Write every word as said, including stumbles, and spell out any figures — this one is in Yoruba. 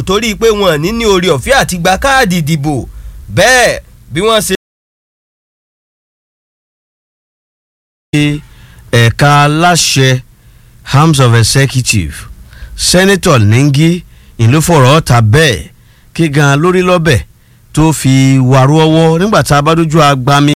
torí pé wọn ní ní orí ọ̀fẹ́ àti gba káàdì ìdìbò bẹ́ẹ̀ bí wọ́n ṣe. ẹ̀ka aláṣẹ arms of executive senator Nengi ìlú fọ̀rọ̀ ta bẹ́ẹ̀ kí gan lórí lọ́bẹ̀ tó fi wàrú ọwọ́ nígbà tá a bá dójú agbami